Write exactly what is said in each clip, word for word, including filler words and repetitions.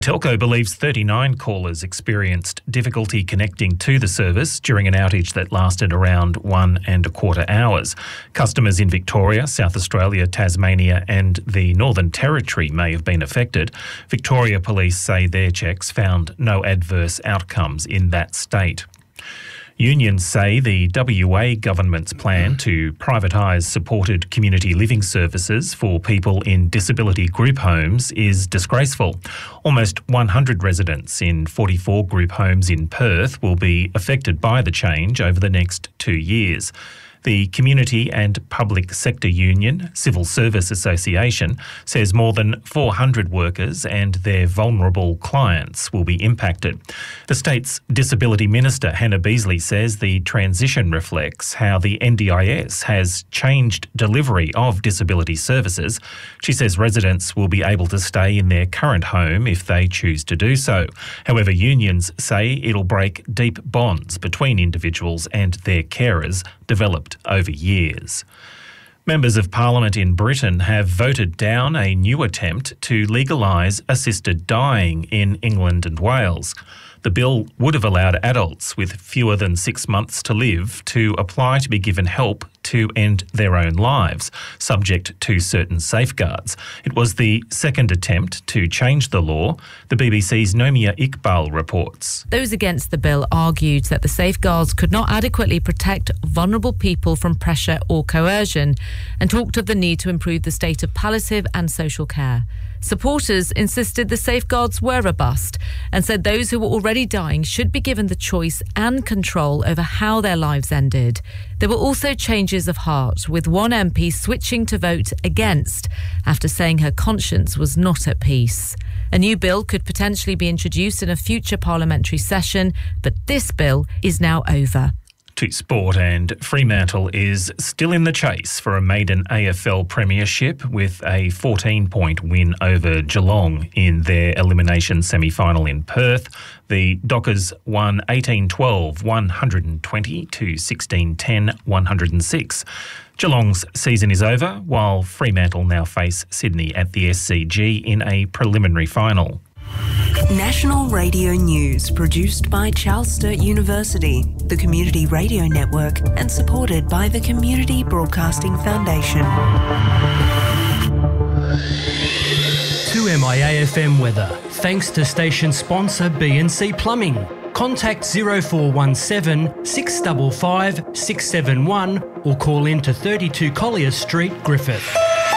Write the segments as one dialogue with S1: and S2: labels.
S1: Telco believes thirty-nine callers experienced difficulty connecting to the service during an outage that lasted around one and a quarter hours. Customers in Victoria, South Australia, Tasmania and the Northern Territory may have been affected. Victoria Police say their checks found no adverse outcomes in that state. Unions say the W A government's plan to privatise supported community living services for people in disability group homes is disgraceful. Almost one hundred residents in forty-four group homes in Perth will be affected by the change over the next two years. The Community and Public Sector Union Civil Service Association says more than four hundred workers and their vulnerable clients will be impacted. The state's Disability Minister, Hannah Beasley, says the transition reflects how the N D I S has changed delivery of disability services. She says residents will be able to stay in their current home if they choose to do so. However, unions say it'll break deep bonds between individuals and their carers developed over years. Members of Parliament in Britain have voted down a new attempt to legalise assisted dying in England and Wales. The bill would have allowed adults with fewer than six months to live to apply to be given help to end their own lives, subject to certain safeguards. It was the second attempt to change the law. The B B C's Nomia Iqbal reports.
S2: Those against the bill argued that the safeguards could not adequately protect vulnerable people from pressure or coercion and talked of the need to improve the state of palliative and social care. Supporters insisted the safeguards were robust and said those who were already dying should be given the choice and control over how their lives ended. There were also changes of heart, with one M P switching to vote against after saying her conscience was not at peace. A new bill could potentially be introduced in a future parliamentary session, but this bill is now over.
S1: To sport, and Fremantle is still in the chase for a maiden A F L premiership with a fourteen-point win over Geelong in their elimination semi-final in Perth. The Dockers won eighteen twelve, one hundred twenty to sixteen ten, one hundred six. Geelong's season is over, while Fremantle now face Sydney at the S C G in a preliminary final.
S3: National Radio News, produced by Charles Sturt University, the Community Radio Network, and supported by the Community Broadcasting Foundation.
S4: two M I A F M weather, thanks to station sponsor B and C Plumbing. Contact zero four one seven, six five five, six seven one or call in to thirty-two Collier Street, Griffith.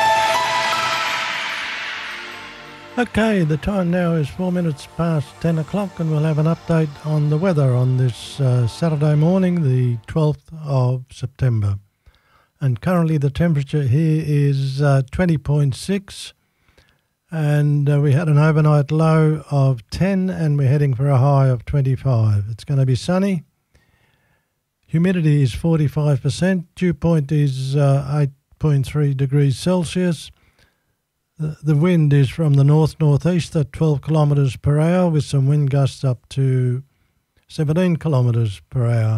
S5: Okay, the time now is four minutes past ten o'clock and we'll have an update on the weather on this uh, Saturday morning, the twelfth of September. And currently the temperature here is uh, twenty point six and uh, we had an overnight low of ten and we're heading for a high of twenty-five. It's going to be sunny. Humidity is forty-five percent. Dew point is uh, eight point three degrees Celsius. The wind is from the north-northeast at twelve kilometres per hour with some wind gusts up to seventeen kilometres per hour.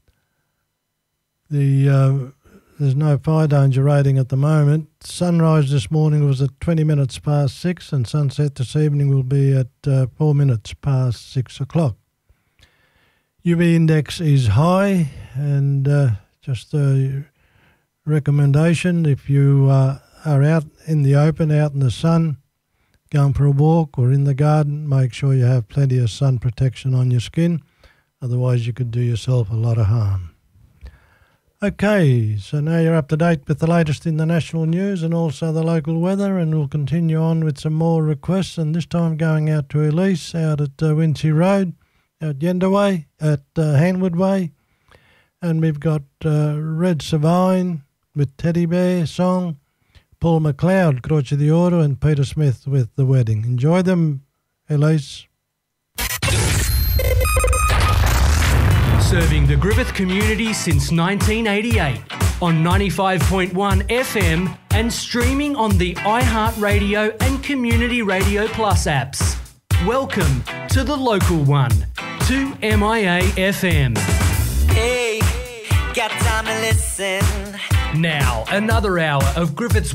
S5: The uh, there's no fire danger rating at the moment. Sunrise this morning was at twenty minutes past six and sunset this evening will be at uh, four minutes past six o'clock. U V index is high and uh, just a recommendation if you uh, are out in the open, out in the sun, going for a walk or in the garden, make sure you have plenty of sun protection on your skin. Otherwise you could do yourself a lot of harm. Okay, so now you're up to date with the latest in the national news and also the local weather, and we'll continue on with some more requests, and this time going out to Elise out at uh, Wincy Road, out Yenda Way, at uh, Hanwood Way. And we've got uh, Red Savine with Teddy Bear song, Paul McLeod, Croce di Oro, and Peter Smith with The Wedding. Enjoy them, Elise.
S4: Serving the Griffith community since nineteen eighty-eight on ninety-five point one F M and streaming on the iHeartRadio and Community Radio Plus apps. Welcome to the local one, two M I A F M.
S6: Hey, got time to listen.
S4: Now, another hour of Griffith's